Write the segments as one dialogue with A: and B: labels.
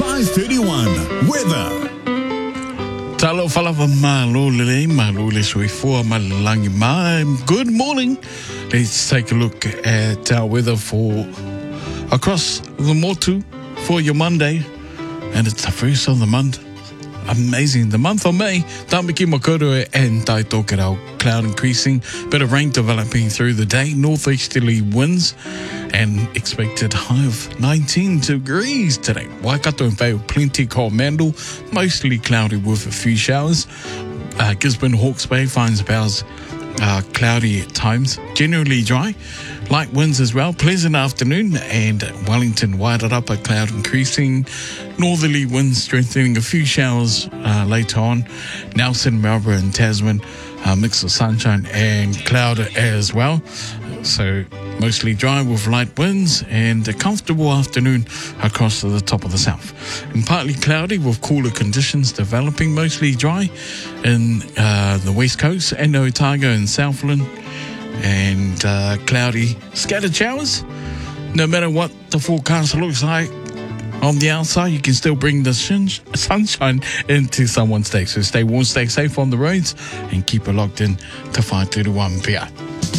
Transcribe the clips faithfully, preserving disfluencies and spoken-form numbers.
A: five thirty-one weather.
B: Talo falava malole malole soifua malangi mai. Good morning. Let's take a look at our weather for across the Motu for your Monday, and it's the first of the month. Amazing. The month of May, Tamaki Makoro and Taitokera, cloud increasing, bit of rain developing through the day, northeasterly winds, and expected high of nineteen degrees today. Waikato and Bay, plenty cold Mandel, mostly cloudy with a few showers. Uh, Gisborne, Hawke's Bay finds about uh, cloudy at times, generally dry. Light winds as well, pleasant afternoon, and Wellington, Wairarapa, cloud increasing, northerly winds strengthening, a few showers uh, later on. Nelson, Marlborough and Tasman, a mix of sunshine and cloud as well. So mostly dry with light winds and a comfortable afternoon across to the top of the south. And partly cloudy with cooler conditions developing, mostly dry in uh, the west coast and Otago and Southland. And uh, cloudy scattered showers. No matter what the forecast looks like on the outside, you can still bring the sunshine into someone's day. So stay warm, stay safe on the roads, and keep it locked in to five thirty-one P M.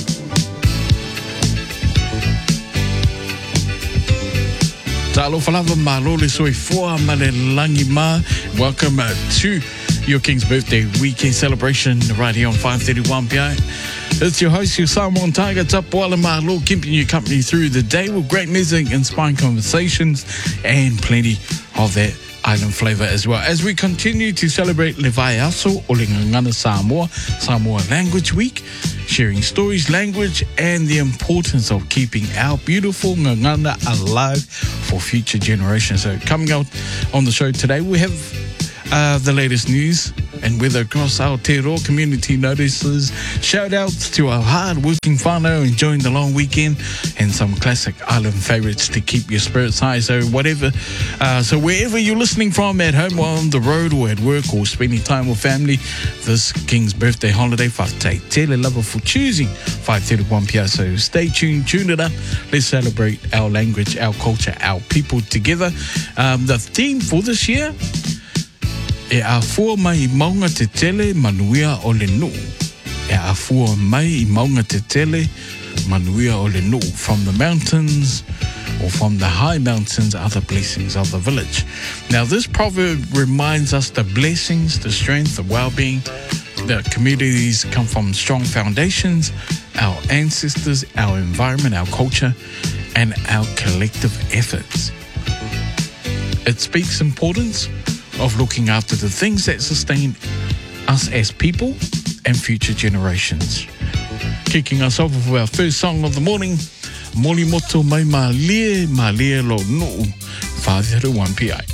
B: Talo falava malole soifua malelangi ma. Welcome uh, to your King's Birthday Weekend celebration right here on five thirty-one P M. It's your host, your Samoan Tiger, Tapuala Malo, keeping you company through the day with great music, inspiring conversations, and plenty of that island flavour as well. As we continue to celebrate Le Vaiaso o Le Ngangana Samoa, Samoa Language Week, sharing stories, language, and the importance of keeping our beautiful ngangana alive for future generations. So coming out on the show today, we have Uh, the latest news and weather across Aotearoa, community notices, shout outs to our hard working whānau enjoying the long weekend, and some classic island favourites to keep your spirits high. So whatever, uh, so wherever you're listening from, at home or on the road or at work or spending time with family, this King's Birthday holiday, whakatei tele lava for choosing five thirty-one P M. So stay tuned, tune it up. Let's celebrate our language, our culture, our people together. Um, the theme for this year, E a fua mai I maunga te tele manuia o le nuu. E a fua mai I maunga te tele manuia o le nuu. From the mountains or from the high mountains are the blessings of the village. Now this proverb reminds us the blessings, the strength, the well-being. The communities come from strong foundations, our ancestors, our environment, our culture, and our collective efforts. It speaks importance of looking after the things that sustain us as people and future generations. Kicking us off with our first song of the morning, Moli Moto Mai Ma Lie, Ma Lie Lo Nuu, five thirty-one P M.